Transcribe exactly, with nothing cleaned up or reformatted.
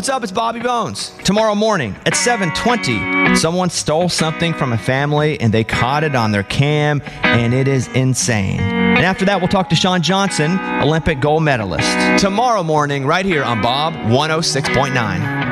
What's up? It's Bobby Bones. Tomorrow morning at seven twenty, someone stole something from a family and they caught it on their cam, and it is insane. And after that, we'll talk to Shawn Johnson, Olympic gold medalist. Tomorrow morning, right here on Bob one oh six point nine.